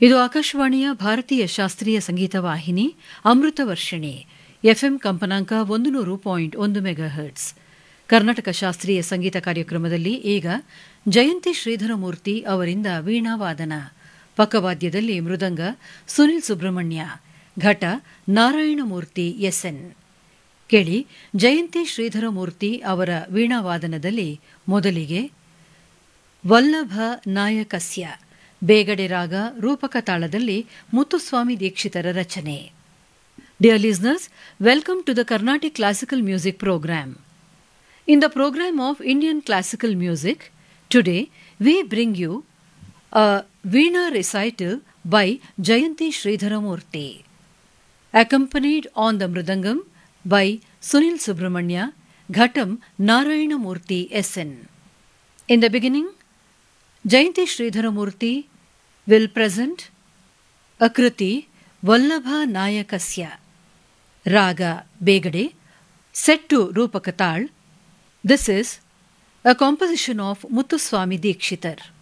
ಇದು ಆಕಾಶವಾಣಿಯ ಭಾರತೀಯ ಶಾಸ್ತ್ರೀಯ ಸಂಗೀತ ವಾಹಿನಿ ಅಮೃತ ವರ್ಷಿಣಿ ಎಫ್ಎಂ ಕಂಪನಾಂಕ 100.1 ಮೆಗಾಹರ್ಟ್ಸ್. ಕರ್ನಾಟಕ ಶಾಸ್ತ್ರೀಯ ಸಂಗೀತ ಕಾರ್ಯಕ್ರಮದಲ್ಲಿ ಈಗ ಜಯಂತಿ ಶ್ರೀಧರಮೂರ್ತಿ ಅವರಿಂದ ವೀಣಾವಾದನ, ಪಕ್ಕವಾದ್ಯದಲ್ಲಿ ಮೃದಂಗ ಸುನಿಲ್ ಸುಬ್ರಹ್ಮಣ್ಯ, ಘಟ ನಾರಾಯಣಮೂರ್ತಿ ಎಸ್ಎನ್. ಕೇಳಿ ಜಯಂತಿ ಶ್ರೀಧರಮೂರ್ತಿ ಅವರ ವೀಣಾವಾದನದಲ್ಲಿ ಮೊದಲಿಗೆ ವಲ್ಲಭ ನಾಯಕಸ್ಯ ಬೇಗಡೆ ರಾಗ ರೂಪಕ ತಾಳದಲ್ಲಿ ಮುತ್ತುಸ್ವಾಮಿ ದೀಕ್ಷಿತರ ರಚನೆ. Dear listeners, welcome to the Carnatic Classical Music Program. In the program of Indian Classical Music, today we bring you a Veena recital by Jayanti Sridharamurthy, accompanied on the Mridangam by Sunil Subramanya, Ghatam Narayanamurthy SN. In the beginning, Jayanti Sridharamurthy will present a Kriti Vallabha Nayakasya, Raga Begade, set to Rupaka Tal. This is a composition of Muthuswami Dikshitar.